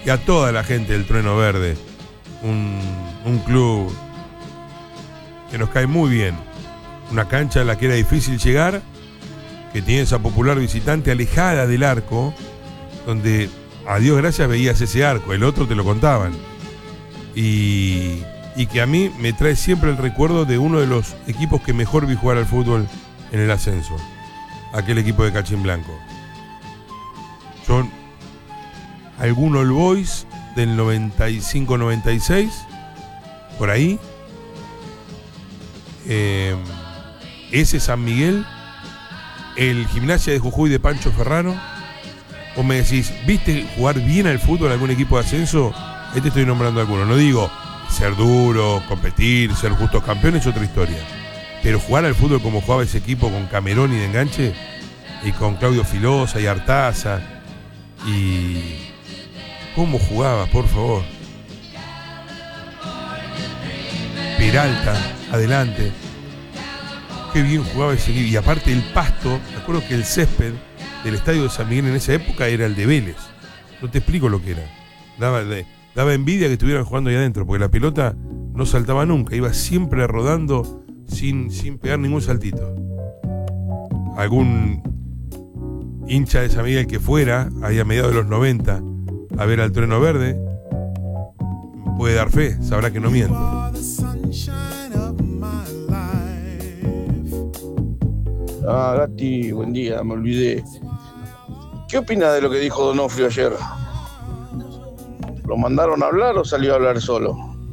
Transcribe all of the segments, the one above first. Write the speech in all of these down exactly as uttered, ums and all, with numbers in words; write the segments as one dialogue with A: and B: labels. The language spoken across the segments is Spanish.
A: y a toda la gente del Trueno Verde, un, un club que nos cae muy bien, una cancha en la que era difícil llegar, que tiene esa popular visitante alejada del arco, donde a Dios gracias veías ese arco, el otro te lo contaban, y, y que a mí me trae siempre el recuerdo de uno de los equipos que mejor vi jugar al fútbol en el ascenso, aquel equipo de Cachín Blanco. Yo, algún All Boys del noventa y cinco noventa y seis, por ahí, eh, ese San Miguel, el Gimnasia de Jujuy de Pancho Ferraro. Vos me decís, ¿viste jugar bien al fútbol algún equipo de ascenso? Este estoy nombrando alguno. No digo ser duro, competir, ser justos campeones, es otra historia. Pero jugar al fútbol como jugaba ese equipo con Cameroni de enganche y con Claudio Filosa y Artaza. Y cómo jugaba, por favor. Peralta, adelante. Qué bien jugaba ese equipo. Y aparte el pasto, me acuerdo que el césped del estadio de San Miguel en esa época era el de Vélez. No te explico lo que era. Daba, de, daba envidia que estuvieran jugando ahí adentro, porque la pelota no saltaba nunca, iba siempre rodando sin, sin pegar ningún saltito. Algún hincha de San Miguel que fuera, ahí a mediados de los noventa, a ver al Trueno Verde, puede dar fe, sabrá que no miento.
B: Ah, Gatti, buen día, me olvidé. ¿Qué opina de lo que dijo Donofrio ayer? ¿Lo mandaron a hablar o salió a hablar solo?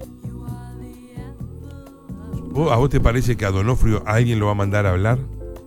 A: ¿A vos te parece que a Donofrio alguien lo va a mandar a hablar?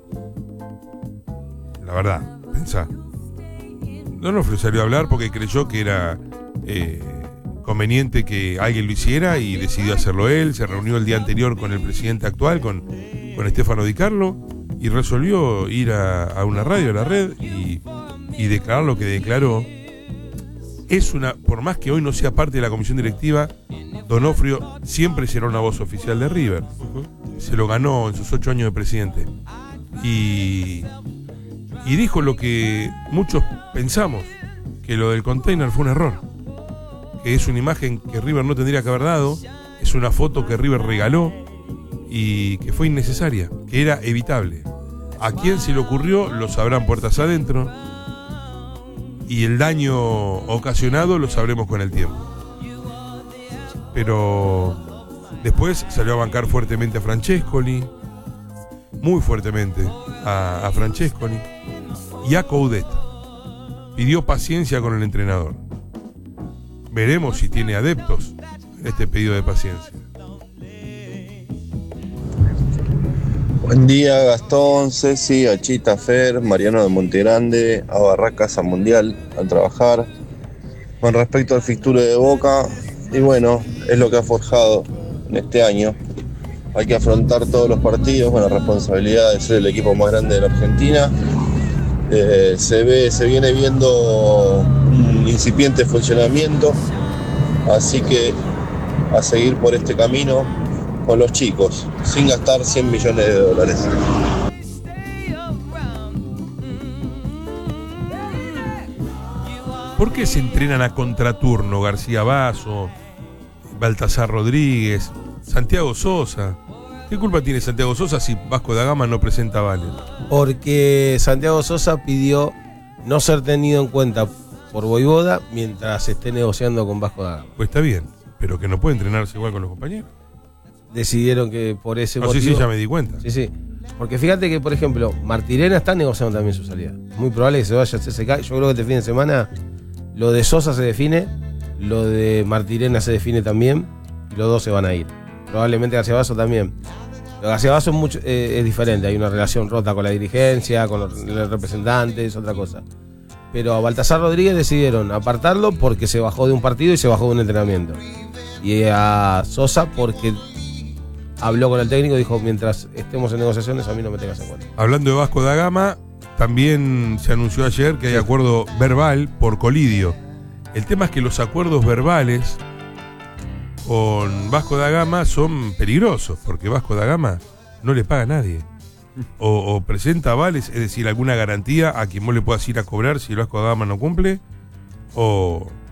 A: La verdad, pensá. Donofrio salió a hablar porque creyó que era eh, conveniente que alguien lo hiciera y decidió hacerlo él. Se reunió el día anterior con el presidente actual, con, con Estefano Di Carlo, y resolvió ir a, a una radio, a la red, y, y declarar lo que declaró. Es una, por más que hoy no sea parte de la comisión directiva, Donofrio siempre será una voz oficial de River. Uh-huh. Se lo ganó en sus ocho años de presidente. Y, y dijo lo que muchos pensamos, que lo del container fue un error. Que es una imagen que River no tendría que haber dado, es una foto que River regaló y que fue innecesaria, que era evitable. A quién se le ocurrió lo sabrán puertas adentro, y el daño ocasionado lo sabremos con el tiempo. Pero después salió a bancar fuertemente a Francescoli, muy fuertemente a, a Francescoli y a Coudet. Pidió paciencia con el entrenador. Veremos si tiene adeptos en este pedido de paciencia.
C: Buen día, Gastón, Ceci, Achita, Fer, Mariano de Montegrande, a Barracas, a Mundial, a trabajar. Con respecto al fixture de Boca, y bueno, es lo que ha forjado en este año. Hay que afrontar todos los partidos con la responsabilidad de ser el equipo más grande de la Argentina. Eh, se ve, se viene viendo un incipiente funcionamiento, así que a seguir por este camino con los chicos, sin gastar cien millones de dólares.
A: ¿Por qué se entrenan a contraturno García Basso, Baltasar Rodríguez, Santiago Sosa? ¿Qué culpa tiene Santiago Sosa si Vasco da Gama no presenta vales?
D: Porque Santiago Sosa pidió no ser tenido en cuenta por Voivoda mientras esté negociando con Vasco da Gama.
A: Pues está bien, pero que no puede entrenarse igual con los compañeros.
D: Decidieron que por ese
A: no,
D: motivo...
A: Sí, sí, ya me di cuenta.
D: Sí, sí. Porque fíjate que, por ejemplo, Martirena está negociando también su salida. Muy probable que se vaya a C S K. Yo creo que este fin de semana lo de Sosa se define, lo de Martirena se define también, y los dos se van a ir. Probablemente García Basso también. Pero García Basso es, mucho, eh, es diferente. Hay una relación rota con la dirigencia, con los, los representantes, otra cosa. Pero a Baltasar Rodríguez decidieron apartarlo porque se bajó de un partido y se bajó de un entrenamiento. Y a Sosa porque habló con el técnico y dijo, mientras estemos en negociaciones, a mí no me tengas en cuenta.
A: Hablando de Vasco da Gama, también se anunció ayer que hay acuerdo verbal por Colidio. El tema es que los acuerdos verbales con Vasco da Gama son peligrosos, porque Vasco da Gama no le paga a nadie. O, o presenta avales, es decir, alguna garantía a quien vos le puedas ir a cobrar si el Vasco da Gama no cumple, o,